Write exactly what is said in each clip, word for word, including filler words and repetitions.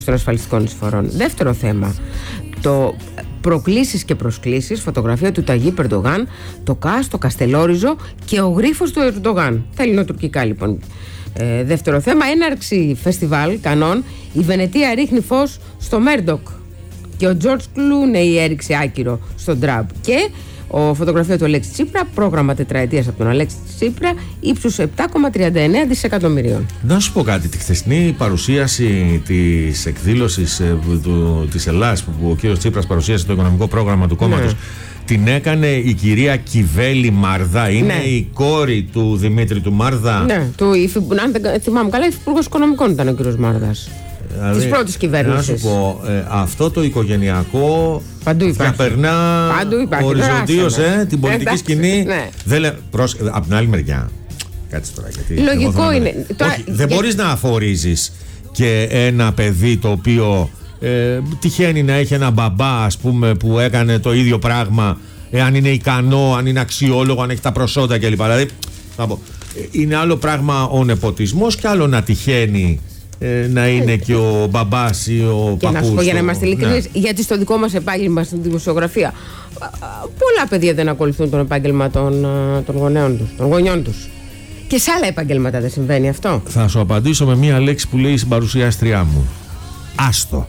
των ασφαλιστικών εισφορών. Δεύτερο θέμα, το προκλήσεις και προσκλήσεις, φωτογραφία του Ταγί Ερντογάν, το ΚΑΣ, το Καστελόριζο και ο γρίφος του Ερντογάν. Τα ελληνοτουρκικά λοιπόν. Ε, δεύτερο θέμα, έναρξη φεστιβάλ Κανών. Η Βενετία ρίχνει φως στο Μέρντοκ και ο Τζορτζ Κλούνεϊ έριξε άκυρο στον Τραμπ. Και ο φωτογραφία του Αλέξη Τσίπρα, πρόγραμμα τετραετίας από τον Αλέξη Τσίπρα, ύψους επτά κόμμα τριάντα εννέα δισεκατομμυρίων. Να σου πω κάτι, τη χθεσινή παρουσίαση της εκδήλωσης ε, του, της Ελλάδας που ο κύριος Τσίπρας παρουσίασε το οικονομικό πρόγραμμα του κόμματος, ναι, την έκανε η κυρία Κιβέλη Μάρδα, είναι, ναι, η κόρη του Δημήτρη του Μάρδα. Ναι, του, αν δεν θυμάμαι καλά, υφυπουργός οικονομικών ήταν ο κύριος Μάρδας. Δηλαδή, της πρώτης κυβέρνησης. Να σου πω, ε, αυτό το οικογενειακό διαπερνά οριζοντίως ε, την πολιτική ε, σκηνή. Ναι. Δεν, προς, από την άλλη μεριά, κάτσε τώρα. Γιατί λογικό είναι. Όχι, τώρα, δεν για... μπορείς να αφορίζεις και ένα παιδί το οποίο ε, τυχαίνει να έχει ένα μπαμπά, ας πούμε, που έκανε το ίδιο πράγμα, ε, αν είναι ικανό, αν είναι αξιόλογο, αν έχει τα προσόντα κλπ. Δηλαδή, θα πω, είναι άλλο πράγμα ο νεποτισμός και άλλο να τυχαίνει Ε, να είναι και ο μπαμπάς ή ο παππούς. Και να σου πω, για να είμαστε ειλικρινείς, ναι, γιατί στο δικό μας επάγγελμα στην δημοσιογραφία πολλά παιδιά δεν ακολουθούν τον επάγγελμα των, των γονέων τους, των γονιών τους. Και σε άλλα επαγγέλματα δεν συμβαίνει αυτό. Θα σου απαντήσω με μία λέξη που λέει στην παρουσιάστριά μου. Άστο.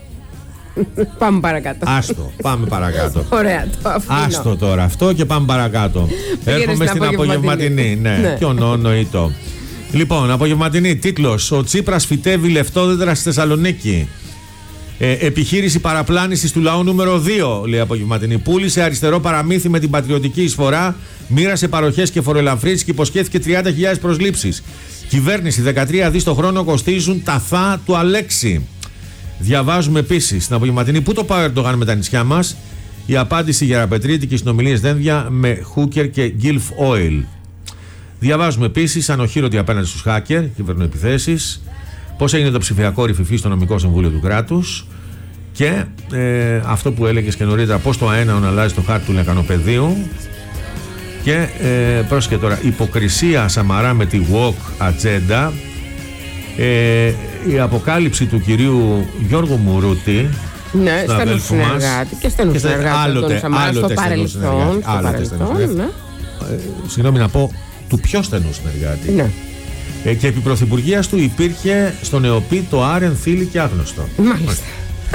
Πάμε παρακάτω. Άστο, πάμε παρακάτω. Ωραία, το αφήνω. Άστο τώρα αυτό και πάμε παρακάτω. Έρχομαι στην απογευματινή. Ναι, ναι. Ποιο νοητό. Λοιπόν, απογευματινή, τίτλος: Ο Τσίπρας φυτεύει λεφτόδεντρα στη Θεσσαλονίκη. Ε, επιχείρηση παραπλάνησης του λαού νούμερο δύο, λέει απογευματινή. Πούλησε αριστερό παραμύθι με την πατριωτική εισφορά, μοίρασε παροχές και φοροελαφρύνσεις και υποσχέθηκε τριάντα χιλιάδες προσλήψεις. Κυβέρνηση, δεκατρία δις το χρόνο κοστίζουν τα θά του Αλέξη. Διαβάζουμε επίσης στην απογευματινή: Πού το πάει ο Ερντογάν με τα νησιά μας? Η απάντηση Γεραπετρίτη και οι συνομιλίες δένδια με Χούκερ και Gulf Oil. Διαβάζουμε επίσης ανοχήρωτη απέναντι στους hacker, κυβερνοεπιθέσεις, πώς έγινε το ψηφιακό ρυφιφί στο νομικό συμβούλιο του κράτους και ε, αυτό που έλεγες και νωρίτερα, πώς το αέναον αλλάζει το χάρτη του λεκανοπεδίου και ε, πρόσεχε τώρα, υποκρισία Σαμαρά με τη walk ατζέντα, ε, η αποκάλυψη του κυρίου Γιώργου Μουρούτη. Ναι, στενού συνεργάτη και στενού συνεργάτη άλλοτε, Σαμαρά στο παρελθόν. Ναι. Ε, συγγνώμη να πω, του πιο στενού συνεργάτη. Ναι. Ε, και επί πρωθυπουργίας του υπήρχε στον ΕΟΠΗ το άρεν θήλυ και άγνωστο. Μάλιστα.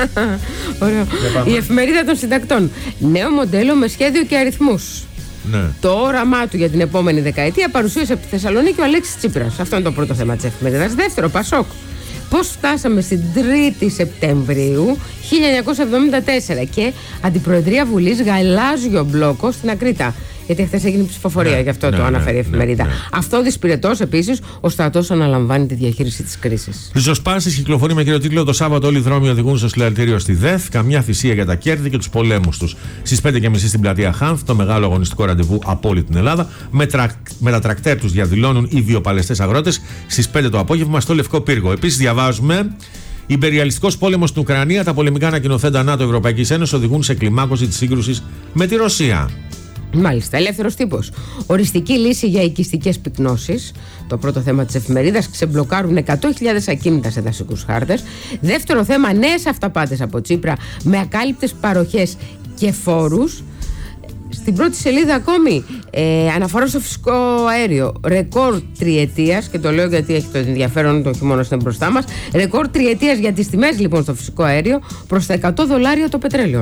Ωραίο. Η εφημερίδα των συντακτών. Νέο μοντέλο με σχέδιο και αριθμούς. Ναι. Το όραμά του για την επόμενη δεκαετία παρουσίασε από τη Θεσσαλονίκη ο Αλέξης Τσίπρας. Αυτό είναι το πρώτο θέμα της εφημερίδας. Δεύτερο, Πασόκ. Πώς φτάσαμε στην τρίτη Σεπτεμβρίου χίλια εννιακόσια εβδομήντα τέσσερα και Αντιπροεδρία Βουλής γαλάζιο μπλόκο στην Ακρίτα. Γιατί χθες έγινε ψηφοφορία, ναι, γι' αυτό ναι, το αναφέρει η εφημερίδα. Ναι, ναι. Αυτό δυσπυρετός επίσης, ο στρατός αναλαμβάνει τη διαχείριση της κρίσης. Ριζοσπάσης κυκλοφορεί με κύριο τίτλο: Το Σάββατο όλοι οι δρόμοι οδηγούν στο συλλαλητήριο στη ΔΕΘ. Καμιά θυσία για τα κέρδη και τους πολέμους τους. Στις πέντε και μισή στην πλατεία Χάνθ, το μεγάλο αγωνιστικό ραντεβού από όλη την Ελλάδα. Με, τρακ, με τα τρακτέρ τους διαδηλώνουν οι βιοπαλαιστές αγρότες στις πέντε το απόγευμα στο Λευκό Πύργο. Επίσης, διαβάζουμε: Υπεριαλιστικός πόλεμος στην Ουκρανία. Τα πολεμικά ανακοινωθέντα ΝΑΤΟ Ευρωπαϊκής Ένωσης οδηγούν σε κλιμάκωση της σύγκρουσης με τη Ρωσία. Μάλιστα, ελεύθερος τύπος. Οριστική λύση για οικιστικές πυκνώσεις. Το πρώτο θέμα της εφημερίδας. Ξεμπλοκάρουν εκατό χιλιάδες ακίνητα σε δασικούς χάρτες. Δεύτερο θέμα, νέες αυταπάτες από Τσίπρα με ακάλυπτες παροχές και φόρους. Στην πρώτη σελίδα ακόμη ε, αναφορά στο φυσικό αέριο. Ρεκόρ τριετίας, και το λέω γιατί έχει το ενδιαφέρον, το χειμώνα είναι μπροστά μας. Ρεκόρ τριετίας για τις τιμές λοιπόν στο φυσικό αέριο προς τα εκατό δολάρια το πετρέλαιο.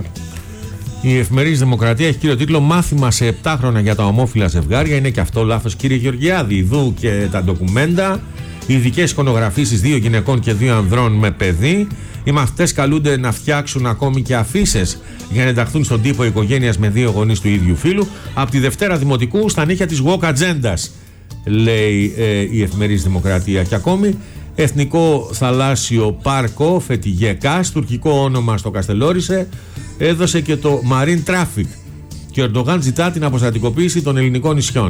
Η εφημερίδα Δημοκρατία έχει κύριο τίτλο: Μάθημα σε επτά χρόνια για τα ομόφυλα ζευγάρια. Είναι και αυτό λάθος, κύριε Γεωργιάδη. Ιδού και τα ντοκουμέντα. Ειδικές εικονογραφήσεις δύο γυναικών και δύο ανδρών με παιδί. Οι μαθητές καλούνται να φτιάξουν ακόμη και αφίσες για να ενταχθούν στον τύπο οικογένειας με δύο γονείς του ίδιου φύλου. Από τη Δευτέρα Δημοτικού στα νύχια της woke ατζέντας, λέει ε, η εφημερίδα Δημοκρατία. Και ακόμη, Εθνικό Θαλάσσιο Πάρκο Φετιγεκάς, τουρκικό όνομα στο Καστελόρισε, έδωσε και το Marine Traffic και ο Ερντογάν ζητά την αποστατικοποίηση των ελληνικών νησιών.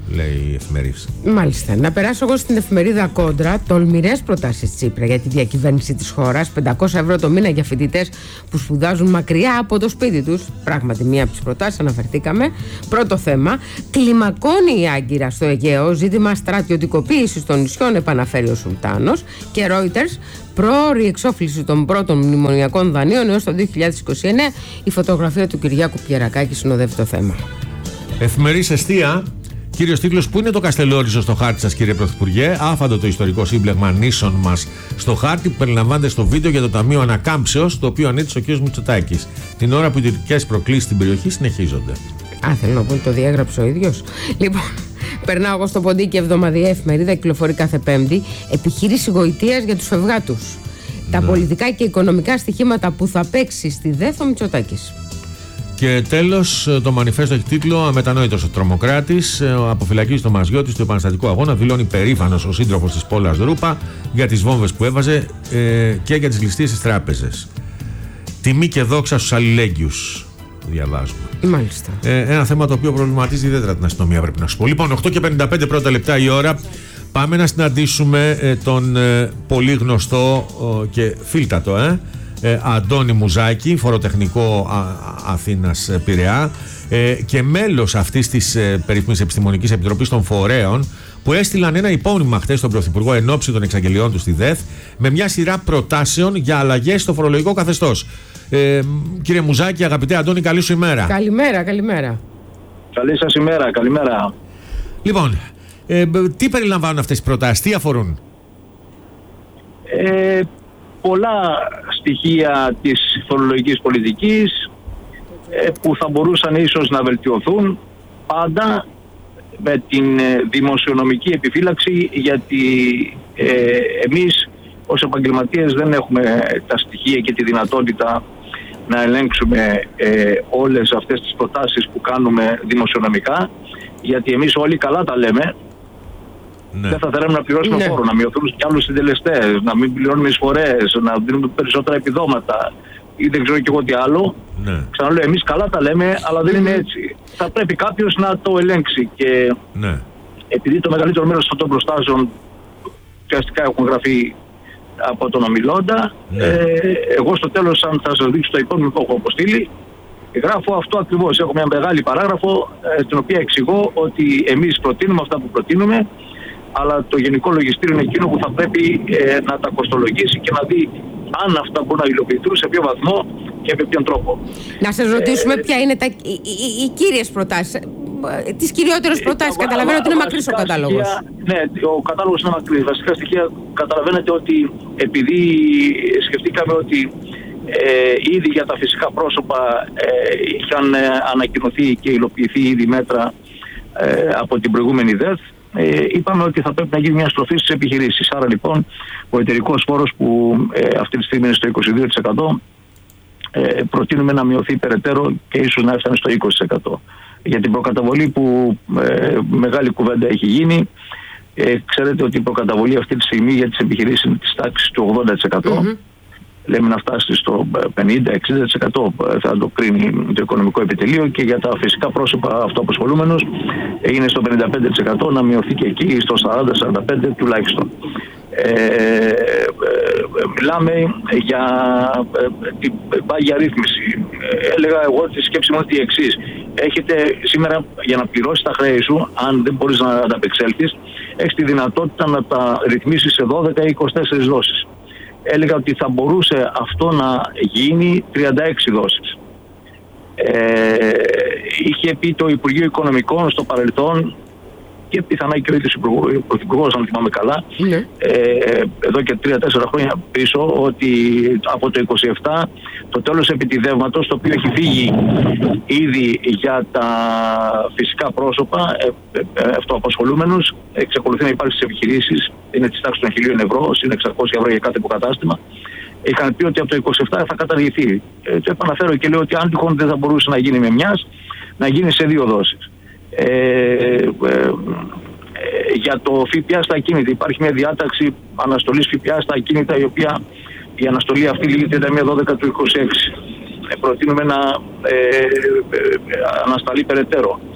λέει η εφημερίδα. Μάλιστα. Να περάσω εγώ στην εφημερίδα Κόντρα. Τολμηρές προτάσεις Τσίπρα για τη διακυβέρνηση της χώρας. πεντακόσια ευρώ το μήνα για φοιτητές που σπουδάζουν μακριά από το σπίτι τους. Πράγματι, μία από τις προτάσεις αναφερθήκαμε. Πρώτο θέμα. Κλιμακώνει η Άγκυρα στο Αιγαίο. Ζήτημα στρατιωτικοποίησης των νησιών, επαναφέρει ο Σουλτάνος. Και Reuters. Πρόωρη εξόφληση των πρώτων μνημονιακών δανείων έως το δύο χιλιάδες είκοσι εννέα. Η φωτογραφία του Κυριάκου Πιερακάκη συνοδεύει το θέμα. Εφημερίδα Εστία. Κύριος τίτλος: Πού είναι το Καστελόριζο στο χάρτη σας, κύριε Πρωθυπουργέ? Άφαντο το ιστορικό σύμπλεγμα νήσων μας στο χάρτη που περιλαμβάνεται στο βίντεο για το Ταμείο Ανακάμψεως, το οποίο ανέτησε ο κ. Μητσοτάκης, την ώρα που οι ιδιωτικές προκλήσεις στην περιοχή συνεχίζονται. Α, θέλω να πω ότι το διέγραψε ο ίδιος. Λοιπόν, περνάω εγώ στο ποντίκι, εβδομαδιαία εφημερίδα, κυκλοφορεί κάθε Πέμπτη. Επιχείρηση γοητείας για τους φευγάτους. Ναι. Τα πολιτικά και οικονομικά στοιχήματα που θα παίξει στη ΔΕΘ ο Μητσοτάκης. Και τέλος, το μανιφέστο έχει τίτλο: Αμετανόητος ο τρομοκράτης, αποφυλακίζει το μαζιό στο επαναστατικό αγώνα, δηλώνει περήφανος ο σύντροφος της Πόλας Δρούπα για τις βόμβες που έβαζε ε, και για τις ληστείες στις τράπεζες. Τιμή και δόξα στους αλληλέγγυους, διαβάζουμε. Μάλιστα. Ε, ένα θέμα το οποίο προβληματίζει ιδιαίτερα την αστυνομία, πρέπει να σου πω. Λοιπόν, οκτώ και πενήντα πέντε πρώτα λεπτά η ώρα. Πάμε να συναντήσουμε ε, τον ε, πολύ γνωστό ε, και φίλτατο, ε, Ε, Αντώνη Μουζάκη, φοροτεχνικό Α, Αθήνας Πειραιά ε, και μέλος αυτής της ε, περίφημης Επιστημονικής Επιτροπής των Φορέων, που έστειλαν ένα υπόμνημα χθες στον Πρωθυπουργό εν ώψη των εξαγγελιών του στη ΔΕΘ με μια σειρά προτάσεων για αλλαγές στο φορολογικό καθεστώς. Ε, κύριε Μουζάκη, αγαπητέ Αντώνη, καλή σου ημέρα. Καλημέρα, καλημέρα. Καλή σας ημέρα, καλημέρα. Λοιπόν, ε, τι περιλαμβάνουν αυτές οι προτάσεις, τι αφορούν? Ε, πολλά στοιχεία της φορολογικής πολιτικής ε, που θα μπορούσαν ίσως να βελτιωθούν, πάντα με την δημοσιονομική επιφύλαξη, γιατί ε, εμείς ως επαγγελματίες δεν έχουμε τα στοιχεία και τη δυνατότητα να ελέγξουμε ε, όλες αυτές τις προτάσεις που κάνουμε δημοσιονομικά, γιατί εμείς όλοι καλά τα λέμε. Ναι. Δεν θα θέλαμε να πληρώσουμε ναι. φόρο, να μειωθούν και άλλους συντελεστές, να μην πληρώνουμε εισφορές, να δίνουμε περισσότερα επιδόματα ή δεν ξέρω και εγώ τι άλλο. Ναι. Ξαναλέω, εμείς καλά τα λέμε, αλλά δεν mm. είναι έτσι. Θα πρέπει κάποιος να το ελέγξει. Και ναι. επειδή το μεγαλύτερο μέρος αυτών των προστάσεων ουσιαστικά έχουν γραφεί από τον ομιλώντα, ναι. ε, εγώ στο τέλος, αν θα σας δείξω το υπόμνημα που έχω αποστείλει, γράφω αυτό ακριβώς. Έχω μια μεγάλη παράγραφο, ε, στην οποία εξηγώ ότι εμείς προτείνουμε αυτά που προτείνουμε, αλλά το Γενικό Λογιστήριο είναι εκείνο που θα πρέπει ε, να τα κοστολογήσει και να δει αν αυτά μπορούν να υλοποιηθούν, σε ποιο βαθμό και με ποιον τρόπο. Να σας ρωτήσουμε ε, ποια είναι τα, οι, οι, οι κύριες προτάσεις, τις κυριότερες προτάσεις. Ε, Καταλαβαίνω ότι είναι μακρύς ο κατάλογος. Στοιχεία, ναι, ο κατάλογος είναι μακρύς. Βασικά στοιχεία, καταλαβαίνετε ότι επειδή σκεφτήκαμε ότι Ε, ήδη για τα φυσικά πρόσωπα ε, είχαν ε, ανακοινωθεί και υλοποιηθεί ήδη μέτρα ε, από την προηγούμενη ΔΕΘ, ε, είπαμε ότι θα πρέπει να γίνει μια στροφή στις επιχειρήσεις. Άρα λοιπόν ο εταιρικός φόρος που ε, αυτή τη στιγμή είναι στο είκοσι δύο τοις εκατό, ε, προτείνουμε να μειωθεί περαιτέρω και ίσως να έφτανε στο είκοσι τοις εκατό. Για την προκαταβολή που ε, μεγάλη κουβέντα έχει γίνει, ε, ξέρετε ότι η προκαταβολή αυτή τη στιγμή για τις επιχειρήσεις είναι της τάξης του ογδόντα τοις εκατό. Mm-hmm. Λέμε να φτάσει στο πενήντα με εξήντα τοις εκατό, θα το κρίνει το Οικονομικό Επιτελείο, και για τα φυσικά πρόσωπα αυτοαπασχολούμενους είναι στο πενήντα πέντε τοις εκατό, να μειωθεί και εκεί στο σαράντα με σαράντα πέντε τοις εκατό τουλάχιστον. Ε, ε, μιλάμε για ε, την πάγια ρύθμιση. Ε, έλεγα εγώ τη σκέψη μου ότι η εξής: έχετε σήμερα, για να πληρώσεις τα χρέη σου, αν δεν μπορείς να ανταπεξέλθεις, έχεις τη δυνατότητα να τα ρυθμίσεις σε δώδεκα ή είκοσι τέσσερις δόσεις. Έλεγα ότι θα μπορούσε αυτό να γίνει τριάντα έξι δόσεις. Ε, είχε πει το Υπουργείο Οικονομικών στο παρελθόν, και πιθανά και ο ίδιος ο Πρωθυπουργός, αν θυμάμαι καλά, ναι. ε, εδώ και τρία τέσσερα χρόνια πίσω, ότι από το είκοσι επτά το τέλος επιτιδεύματος, το οποίο έχει φύγει ήδη για τα φυσικά πρόσωπα ε, ε, ε, αυτοαπασχολούμενους, εξακολουθεί να υπάρχει στις επιχειρήσεις, είναι της τάξης των χιλίων ευρώ, είναι εξακόσια ευρώ για κάθε υποκατάστημα. Είχαν πει ότι από το είκοσι επτά θα καταργηθεί. Ε, το επαναφέρω και λέω ότι αν τυχόν δεν θα μπορούσε να γίνει με μιας, να γίνει σε δύο δόσεις. Ε, ε, ε, για το ΦΠΑ στα ακίνητα υπάρχει μια διάταξη αναστολής ΦΠΑ στα ακίνητα, η οποία η αναστολή αυτή λύγει τριάντα μία δώδεκα του είκοσι έξι. Ε, προτείνουμε να ε, ε, ανασταλεί περαιτέρω.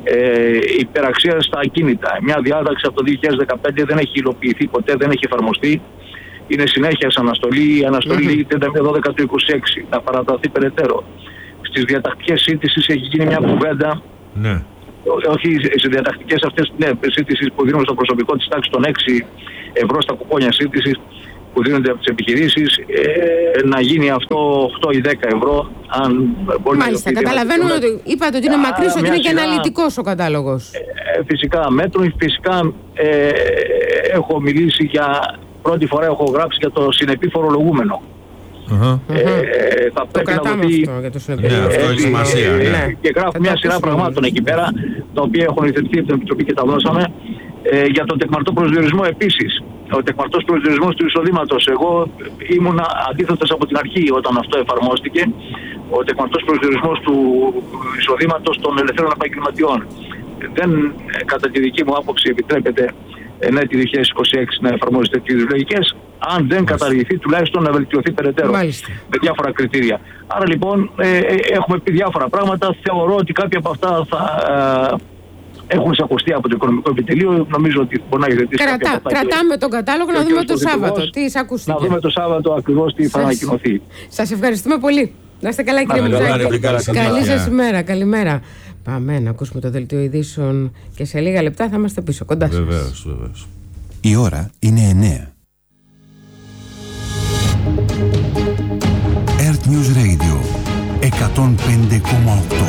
ε, υπεραξία στα ακίνητα. Μια διάταξη από το δύο χιλιάδες δεκαπέντε δεν έχει υλοποιηθεί ποτέ, δεν έχει εφαρμοστεί. Είναι συνέχεια σε αναστολή. Η αναστολή mm-hmm. τριάντα μία δώδεκα του είκοσι έξι. Θα παραταθεί περαιτέρω. Στις διατακτικές σύντησης έχει γίνει μια κουβέντα. Ναι. Όχι σε διατακτικές αυτές, ναι, σύντησης που δίνουν στο προσωπικό της τάξης των έξι ευρώ στα κουπόνια σύντησης που δίνονται από τις επιχειρήσεις, ε, να γίνει αυτό οκτώ ή δέκα ευρώ. Αν μπορεί. Μάλιστα, καταλαβαίνουμε ότι είπατε ότι είναι μακρύς, ότι είναι και αναλυτικός ο κατάλογος. Ε, φυσικά μέτρων, φυσικά ε, έχω μιλήσει για, πρώτη φορά έχω γράψει για το συνεπή φορολογούμενο. Uh-huh. Ε, θα το πρέπει να δοθεί. Αυτό, για το ναι, ε, αυτό έχει σημασία. Ε, ναι. Και γράφω μια σειρά πραγμάτων εκεί πέρα, τα οποία έχουν υιοθετηθεί από την Επιτροπή και τα δώσαμε. Ε, για τον τεκμαρτό προσδιορισμό επίσης. Ο τεκμαρτός προσδιορισμός του εισοδήματος. Εγώ ήμουν αντίθετος από την αρχή όταν αυτό εφαρμόστηκε. Ο τεκμαρτός προσδιορισμός του εισοδήματος των ελευθέρων επαγγελματιών. Δεν, κατά τη δική μου άποψη, επιτρέπεται ναι, τη δύο χιλιάδες είκοσι έξι να εφαρμόζεται τέτοιες λογικές, αν δεν καταργηθεί, τουλάχιστον να βελτιωθεί περαιτέρω. Μάλιστα. Με διάφορα κριτήρια. Άρα λοιπόν ε, ε, έχουμε πει διάφορα πράγματα. Θεωρώ ότι κάποια από αυτά θα ε, έχουν εισακουστεί από το Οικονομικό Επιτελείο. Νομίζω ότι μπορεί να υιοθετήσει. Κρατά, κρατάμε τον κατάλογο να δούμε το Σάββατο. Τι εισακουστεί. Να δούμε το Σάββατο ακριβώς τι θα ανακοινωθεί. Σας ευχαριστούμε πολύ. Να είστε καλά, κύριε Μητσάκη. Καλή σας ημέρα. Καλημέρα. Πάμε να ακούσουμε το δελτίο ειδήσεων και σε λίγα λεπτά θα είμαστε πίσω κοντά σας. Βεβαίως, βεβαίως. Η ώρα είναι εννέα. Earth News Radio εκατόν πέντε κόμμα οκτώ.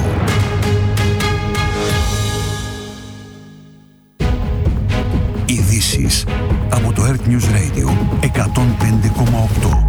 Ειδήσεις από το Earth News Radio εκατόν πέντε κόμμα οκτώ.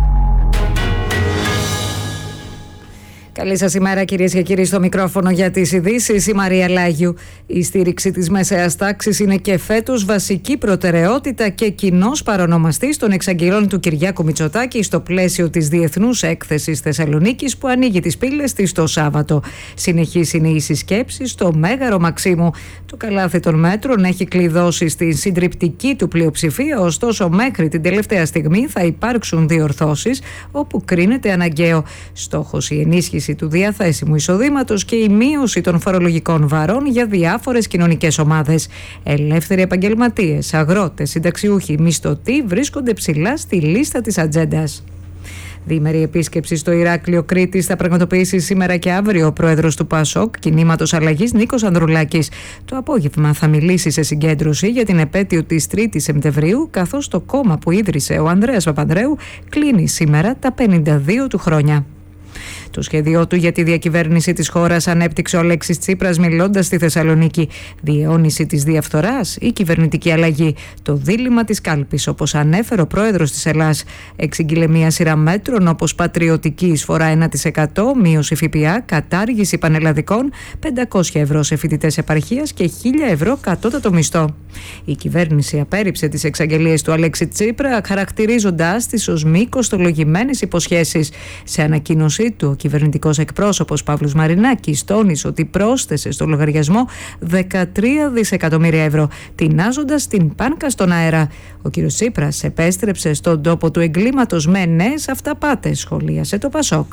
Καλή σας ημέρα, κυρίες και κύριοι, στο μικρόφωνο για τις ειδήσεις. Η Μαρία Λάγιου. Η στήριξη της μεσαίας τάξης είναι και φέτος βασική προτεραιότητα και κοινός παρονομαστής των εξαγγελών του Κυριάκου Μητσοτάκη στο πλαίσιο της Διεθνούς Έκθεσης Θεσσαλονίκης που ανοίγει τις πύλες της το Σάββατο. Συνεχής είναι οι συσκέψεις στο Μέγαρο Μαξίμου. Το καλάθι των μέτρων έχει κλειδώσει στη συντριπτική του πλειοψηφία, ωστόσο μέχρι την τελευταία στιγμή θα υπάρξουν διορθώσεις όπου κρίνεται αναγκαίο. Στόχος η ενίσχυση του διαθέσιμου εισοδήματος και η μείωση των φορολογικών βαρών για διάφορες κοινωνικές ομάδες. Ελεύθεροι επαγγελματίες, αγρότες, συνταξιούχοι, μισθωτοί βρίσκονται ψηλά στη λίστα της ατζέντας. Διήμερη επίσκεψη στο Ηράκλειο Κρήτης θα πραγματοποιήσει σήμερα και αύριο ο πρόεδρος του ΠΑΣΟΚ, Κινήματος Αλλαγής, Νίκος Ανδρουλάκης. Το απόγευμα θα μιλήσει σε συγκέντρωση για την επέτειο της τρίτης Σεπτεμβρίου, καθώς το κόμμα που ίδρυσε ο Ανδρέας Παπανδρέου κλείνει σήμερα τα πενήντα δύο του χρόνια. Το σχέδιό του για τη διακυβέρνηση της χώρας ανέπτυξε ο Αλέξης Τσίπρας μιλώντας στη Θεσσαλονίκη. Διαιώνιση της διαφθοράς ή κυβερνητική αλλαγή. Το δίλημμα της κάλπης, όπως ανέφερε ο πρόεδρος της Ελλάς. Εξήγηλε μια σειρά μέτρων όπως πατριωτική εισφορά ένα τοις εκατό, μείωση ΦΠΑ, κατάργηση πανελλαδικών, πεντακόσια ευρώ σε φοιτητές επαρχίας και χίλια ευρώ κατώτατο μισθό. Η κυβέρνηση απέρριψε τις εξαγγελίες του Αλέξη Τσίπρα, χαρακτηρίζοντάς τις ως μη κοστολογημένες υποσχέσεις. Σε ανακοίνωσή του, ο κυβερνητικός εκπρόσωπος Παύλος Μαρινάκης τόνισε ότι πρόσθεσε στο λογαριασμό δεκατρία δισεκατομμύρια ευρώ, τεινάζοντας την πάνκα στον αέρα. Ο κ. Τσίπρας επέστρεψε στον τόπο του εγκλήματος με νέες αυταπάτες, σχολίασε το ΠΑΣΟΚ.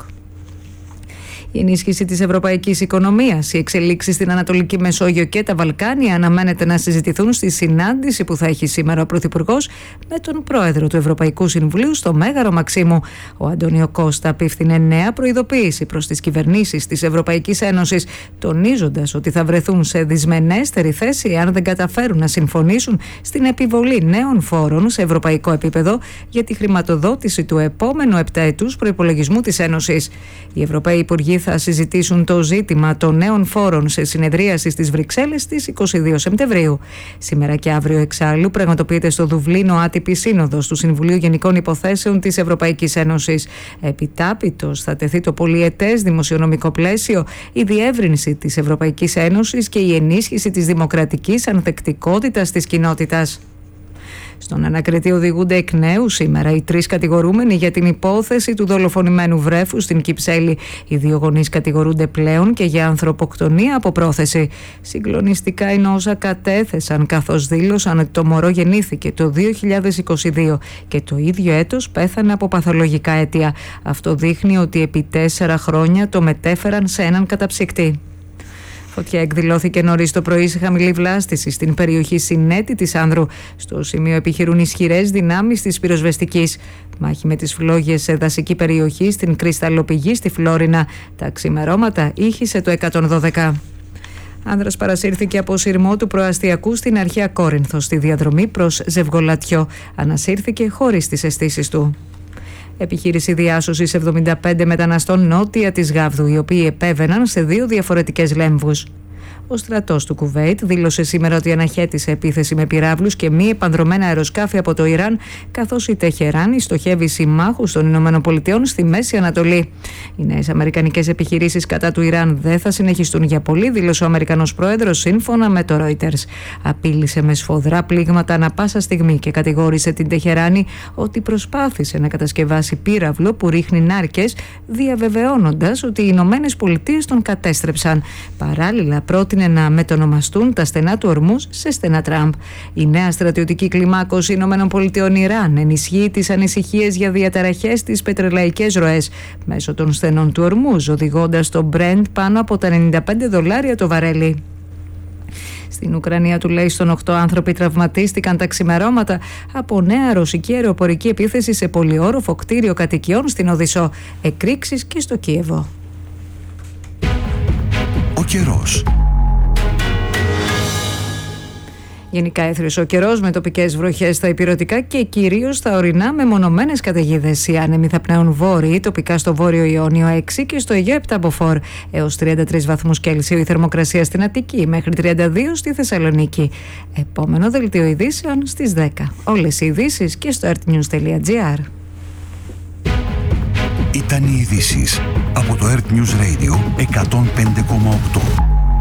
Η ενίσχυση της ευρωπαϊκής οικονομίας, οι εξελίξεις στην Ανατολική Μεσόγειο και τα Βαλκάνια αναμένεται να συζητηθούν στη συνάντηση που θα έχει σήμερα ο Πρωθυπουργός με τον Πρόεδρο του Ευρωπαϊκού Συμβουλίου στο Μέγαρο Μαξίμου. Ο Αντώνιο Κώστα απίφθινε νέα προειδοποίηση προς τις κυβερνήσεις της Ευρωπαϊκής Ένωσης, τονίζοντας ότι θα βρεθούν σε δυσμενέστερη θέση αν δεν καταφέρουν να συμφωνήσουν στην επιβολή νέων φόρων σε ευρωπαϊκό επίπεδο για τη χρηματοδότηση του επόμενου επταετούς προϋπολογισμού της Ένωσης. Οι Ευρωπαίοι Υπουργοί θα συζητήσουν το ζήτημα των νέων φόρων σε συνεδρίαση στις Βρυξέλλες στις είκοσι δύο Σεπτεμβρίου. Σήμερα και αύριο εξάλλου πραγματοποιείται στο Δουβλίνο άτυπη σύνοδος του Συμβουλίου Γενικών Υποθέσεων της Ευρωπαϊκής Ένωσης. Επιτάπητος θα τεθεί το πολυετές δημοσιονομικό πλαίσιο, η διεύρυνση της Ευρωπαϊκής Ένωσης και η ενίσχυση της δημοκρατικής ανθεκτικότητας της κοινότητας. Στον ανακριτή οδηγούνται εκ νέου σήμερα οι τρεις κατηγορούμενοι για την υπόθεση του δολοφονημένου βρέφου στην Κυψέλη. Οι δύο γονείς κατηγορούνται πλέον και για ανθρωποκτονία από πρόθεση. Συγκλονιστικά είναι όσα κατέθεσαν, καθώς δήλωσαν ότι το μωρό γεννήθηκε το δύο χιλιάδες είκοσι δύο και το ίδιο έτος πέθανε από παθολογικά αίτια. Αυτό δείχνει ότι επί τέσσερα χρόνια το μετέφεραν σε έναν καταψυκτή. Φωτιά εκδηλώθηκε νωρίς το πρωί σε χαμηλή βλάστηση στην περιοχή Συνέτη της Άνδρου. Στο σημείο επιχειρούν ισχυρές δυνάμεις της πυροσβεστικής. Μάχη με τις φλόγες σε δασική περιοχή στην κρυσταλλοπηγή στη Φλόρινα. Τα ξημερώματα ήχησε το εκατόν δώδεκα. Άνδρας παρασύρθηκε από σειρμό του προαστιακού στην αρχαία Κόρινθο στη διαδρομή προς Ζευγολατιό. Ανασύρθηκε χωρίς τις αισθήσεις του. Επιχείρηση διάσωσης εβδομήντα πέντε μεταναστών νότια της Γάβδου, οι οποίοι επέβαιναν σε δύο διαφορετικές λέμβους. Ο στρατός του Κουβέιτ δήλωσε σήμερα ότι αναχέτησε επίθεση με πυράβλους και μη επανδρωμένα αεροσκάφη από το Ιράν, καθώς η Τεχεράνη στοχεύει συμμάχους των Ηνωμένων Πολιτειών στη Μέση Ανατολή. Οι νέες αμερικανικές επιχειρήσεις κατά του Ιράν δεν θα συνεχιστούν για πολύ, δήλωσε ο Αμερικανός πρόεδρος σύμφωνα με το Reuters. Απείλησε με σφοδρά πλήγματα ανα πάσα στιγμή και κατηγόρησε την Τεχεράνη ότι προσπάθησε να κατασκευάσει πύραυλο που ρίχνει νάρκες, διαβεβαιώνοντας ότι οι Ηνωμένες Πολιτείες τον κατέστρεψαν. Παράλληλα, πρότεινε να μετονομαστούν τα στενά του Ορμούζ σε στενά Τραμπ. Η νέα στρατιωτική κλιμάκωση Ηνωμένων Πολιτειών Ιράν ενισχύει τις ανησυχίες για διαταραχές στις πετρελαϊκές ροές μέσω των στενών του Ορμούζ, οδηγώντας το Brent πάνω από τα ενενήντα πέντε δολάρια το βαρέλι. Στην Ουκρανία τουλάχιστον οκτώ άνθρωποι τραυματίστηκαν τα ξημερώματα από νέα ρωσική αεροπορική επίθεση σε πολυόροφο κτίριο κατοικιών στην Οδυσσό, εκρήξεις και στο Κίεβο. Ο καιρός. Γενικά έθριος ο καιρός με τοπικές βροχές στα ηπειρωτικά και κυρίως στα ορεινά με μονομένες καταιγίδες. Οι άνεμοι θα πνέουν βόρειοι, τοπικά στο βόρειο Ιόνιο έξι και στο Αιγαίο επτά μποφόρ έως τριάντα τρεις βαθμούς Κέλσιο η θερμοκρασία στην Αττική, μέχρι τριάντα δύο στη Θεσσαλονίκη. Επόμενο δελτίο ειδήσεων στις δέκα. Όλες οι ειδήσεις και στο ερτνιούς τελεία τζι άρ. Ήταν οι ειδήσεις από το Earth News Radio εκατόν πέντε κόμμα οκτώ.